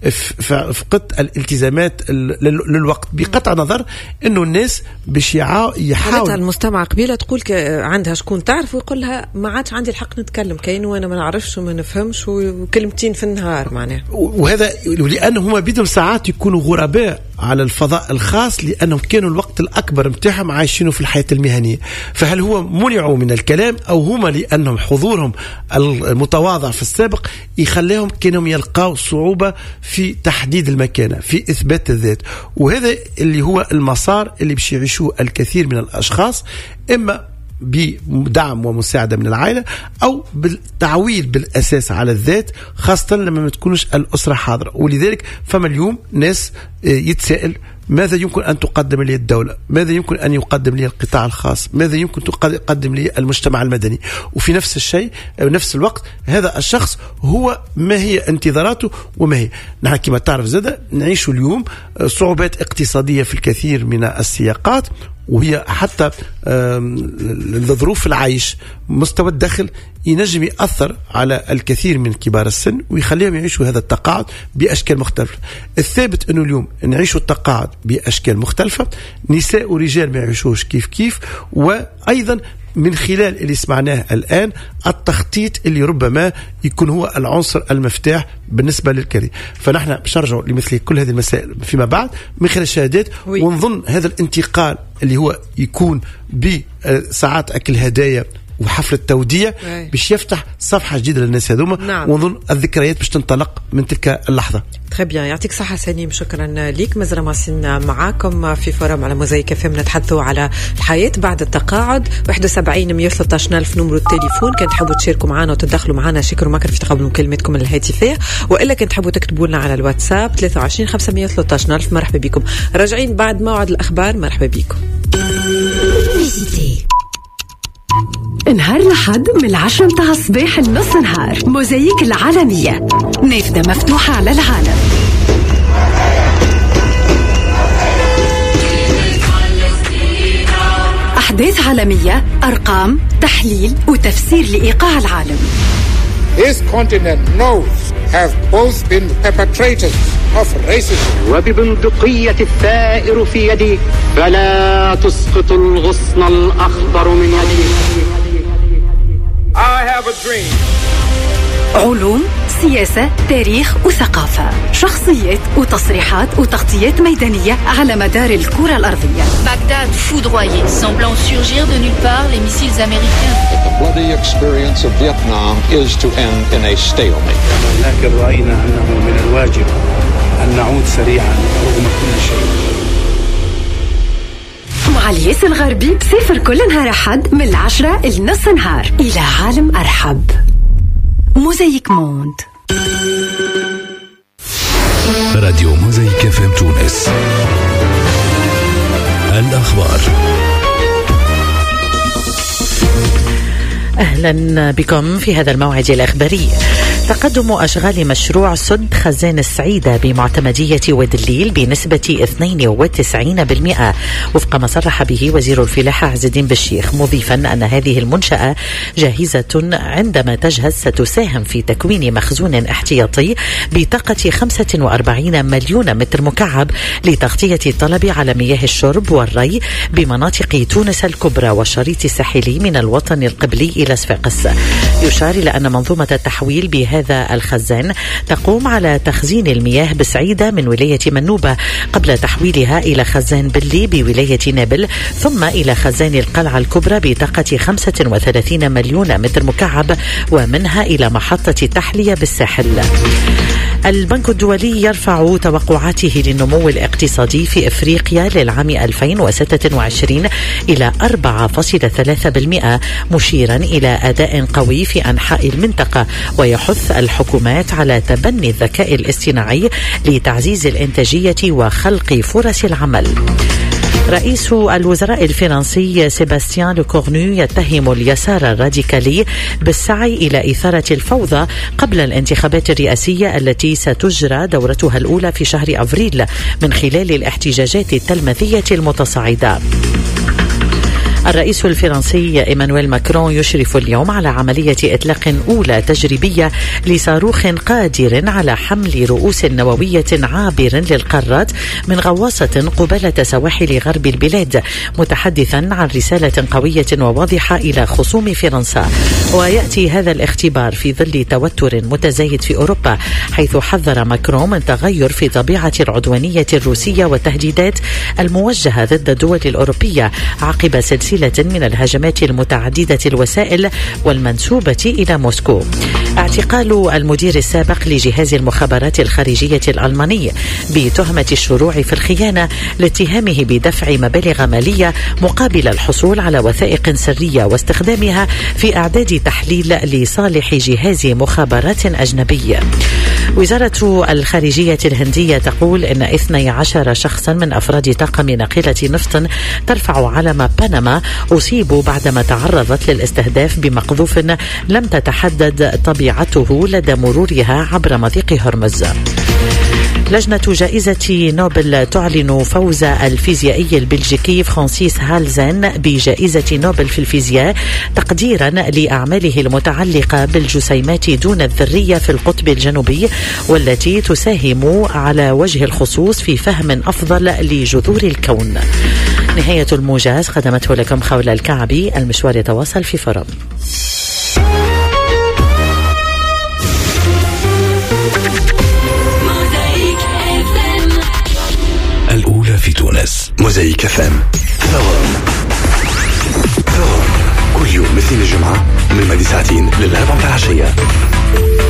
Speaker 8: فقدت الالتزامات للوقت. بقطع نظر أنه الناس باش يحاول
Speaker 1: المجتمع قبيلة تقول عندها شكون تعرف ويقول لها ما عادش عندي الحق نتكلم، كاين وانا ما نعرفش وما نفهمش وكلمتين في النهار معناها.
Speaker 8: وهذا لأنهم هم بدهم ساعات يكونوا غرباء على الفضاء الخاص، لأنهم كانوا الوقت الأكبر متاعهم عايشينه في الحياة المهنية. فهل هو منعوا من الكلام، أو هم لأنهم حضورهم المتواضع في السابق يخليهم كانوا يلقاو صعوبة في تحديد المكانة، في إثبات الذات. وهذا اللي هو المسار اللي بيش يعيشوه الكثير من الأشخاص، إما بدعم ومساعدة من العائلة، أو بالتعويل بالأساس على الذات، خاصة لما ما تكونش الأسرة حاضرة. ولذلك فما اليوم ناس يتسائل ماذا يمكن أن تقدم لي الدولة، ماذا يمكن أن يقدم لي القطاع الخاص، ماذا يمكن تقدم لي المجتمع المدني. وفي نفس الشيء نفس الوقت هذا الشخص هو ما هي انتظاراته وما هي. نحن كما تعرف زادة نعيش اليوم صعوبات اقتصادية في الكثير من السياقات، وهي حتى ظروف العيش، مستوى الدخل ينجم يأثر على الكثير من كبار السن ويخليهم يعيشوا هذا التقاعد بأشكال مختلفة. الثابت أنه اليوم نعيشوا التقاعد بأشكال مختلفة، نساء ورجال ما يعيشوش كيف، وأيضا من خلال اللي سمعناه الآن التخطيط اللي ربما يكون هو العنصر المفتاح بالنسبة للكري. فنحن باش نرجعوا لمثل كل هذه المسائل فيما بعد من خلال الشهادات. ونظن هذا الانتقال اللي هو يكون بساعات أكل هدايا وحفل التوديع باش يفتح صفحة جديدة للناس هذوما. ونظن الذكريات باش تنطلق من تلك اللحظة.
Speaker 1: très bien، يعطيك صحة سليم، شكرا ليك. مازال ماسين معاكم في فورم على موزايك FM، نتحدثوا على الحياة بعد التقاعد. 71 113 ألف نمرو التليفون، كان تحبوا تشاركوا معنا وتدخلوا معنا شكروا ماكر في تقبلوا مكالمتكم الهاتفية، وإلا كنت تحبوا تكتبوا لنا على الواتساب 23 513 ألف. مرحبا بكم، راجعين بعد موعد الأخبار. مرحبا بكم.
Speaker 9: نهار الأحد من 10 متاع الصباح لنص نهار، موزايك العالمية، نافذة مفتوحة على العالم. أحداث عالمية، أرقام، تحليل وتفسير لإيقاع العالم.
Speaker 10: This continent knows have both been perpetrators of racism.
Speaker 11: وببندقية الثائر في يدي فلا تسقط الغصن الأخضر من يدي.
Speaker 12: have a dream.
Speaker 9: علوم، سياسة، تاريخ وثقافة، شخصيات وتصريحات وتغطيات ميدانية على مدار الكرة الأرضية.
Speaker 13: Bagdad foudroyé, semblant surgir de nulle part les missiles américains.
Speaker 14: The bloody experience of Vietnam is to end in a stalemate.
Speaker 15: لكن رأينا أنه من الواجب أن نعود سريعا رغم كل شيء.
Speaker 9: مع الياس الغربي سافر كل نهار أحد من 10 لنص نهار إلى عالم أرحب. موزايك موند.
Speaker 16: راديو موزايك FM تونس. الأخبار.
Speaker 17: أهلا بكم في هذا الموعد الأخباري. تقدم أشغال مشروع سد خزان السعيدة بمعتمدية وادي الليل بنسبة 92% وفق ما صرح به وزير الفلاحة عز الدين بالشيخ، مضيفا أن هذه المنشأة جاهزة عندما تجهز ستساهم في تكوين مخزون احتياطي بطاقة 45 مليون متر مكعب لتغطية الطلب على مياه الشرب والري بمناطق تونس الكبرى والشريط الساحلي من الوطن القبلي إلى صفاقس. يشار إلى أن منظومة التحويل بهذا الخزان تقوم على تخزين المياه بسعيدة من ولاية منوبة قبل تحويلها إلى خزان بلي بولاية نابل، ثم إلى خزان القلعة الكبرى بطاقة 35 مليون متر مكعب، ومنها إلى محطة تحلية بالساحل. البنك الدولي يرفع توقعاته للنمو الاقتصادي في إفريقيا للعام 2026 إلى 4.3%، مشيرا إلى أداء قوي في أنحاء المنطقة، ويحث الحكومات على تبني الذكاء الاصطناعي لتعزيز الإنتاجية وخلق فرص العمل. رئيس الوزراء الفرنسي سيباستيان لوكورنو يتهم اليسار الراديكالي بالسعي إلى إثارة الفوضى قبل الانتخابات الرئاسية التي ستجرى دورتها الأولى في شهر أفريل من خلال الاحتجاجات التلميذية المتصاعدة. الرئيس الفرنسي إيمانويل ماكرون يشرف اليوم على عملية إطلاق أولى تجريبية لصاروخ قادر على حمل رؤوس نووية عابر للقارات من غواصة قبالة سواحل غرب البلاد، متحدثا عن رسالة قوية وواضحة إلى خصوم فرنسا. ويأتي هذا الاختبار في ظل توتر متزايد في أوروبا، حيث حذر ماكرون من تغير في طبيعة العدوانية الروسية والتهديدات الموجهة ضد الدول الأوروبية عقب سلسلة من الهجمات المتعددة الوسائل والمنسوبة إلى موسكو. اعتقال المدير السابق لجهاز المخابرات الخارجية الألماني بتهمة الشروع في الخيانة لاتهامه بدفع مبالغ مالية مقابل الحصول على وثائق سرية واستخدامها في إعداد تحليل لصالح جهاز مخابرات أجنبي. وزارة الخارجية الهندية تقول إن 12 شخصا من أفراد طاقم ناقلة نفط ترفع علم بنما أصيبوا بعدما تعرضت للاستهداف بمقذوف لم تتحدد طبيعته لدى مرورها عبر مضيق هرمز. لجنة جائزة نوبل تعلن فوز الفيزيائي البلجيكي فرانسيس هالزين بجائزة نوبل في الفيزياء تقديرا لأعماله المتعلقة بالجسيمات دون الذرية في القطب الجنوبي، والتي تساهم على وجه الخصوص في فهم أفضل لجذور الكون. نهاية الموجز قدمته لكم خولة الكعبي. المشوار يتواصل في فرم.
Speaker 16: الأولى في تونس موزايك FM. كل يوم مثل الجمعة من 2 ساعتين لل4 العشية.